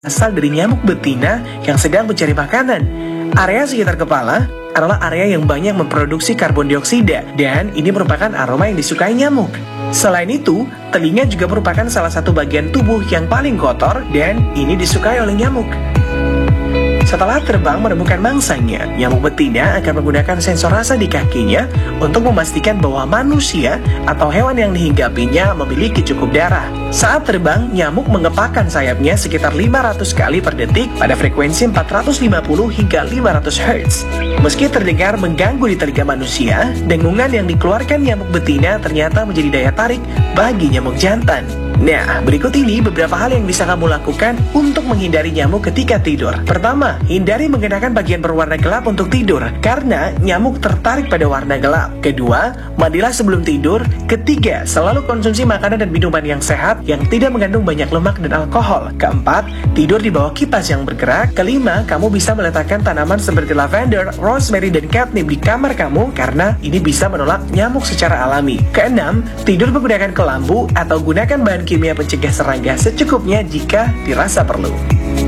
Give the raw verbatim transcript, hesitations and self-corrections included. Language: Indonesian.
asal dari nyamuk betina yang sedang mencari makanan. Area sekitar kepala adalah area yang banyak memproduksi karbon dioksida, dan ini merupakan aroma yang disukai nyamuk. Selain itu, telinga juga merupakan salah satu bagian tubuh yang paling kotor, dan ini disukai oleh nyamuk. Setelah terbang menemukan mangsanya, nyamuk betina akan menggunakan sensor rasa di kakinya untuk memastikan bahwa manusia atau hewan yang dihinggapinya memiliki cukup darah. Saat terbang, nyamuk mengepakkan sayapnya sekitar lima ratus kali per detik pada frekuensi empat ratus lima puluh hingga lima ratus hertz. Meski terdengar mengganggu di telinga manusia, dengungan yang dikeluarkan nyamuk betina ternyata menjadi daya tarik bagi nyamuk jantan. Nah, berikut ini beberapa hal yang bisa kamu lakukan untuk menghindari nyamuk ketika tidur. Pertama, hindari mengenakan bagian berwarna gelap untuk tidur, karena nyamuk tertarik pada warna gelap. Kedua, mandilah sebelum tidur. Ketiga, selalu konsumsi makanan dan minuman yang sehat yang tidak mengandung banyak lemak dan alkohol. Keempat, tidur di bawah kipas yang bergerak. Kelima, kamu bisa meletakkan tanaman seperti lavender, rosemary, dan catnip di kamar kamu, karena ini bisa menolak nyamuk secara alami. Keenam, tidur menggunakan kelambu atau gunakan bahan kimia pencegah serangga secukupnya jika dirasa perlu.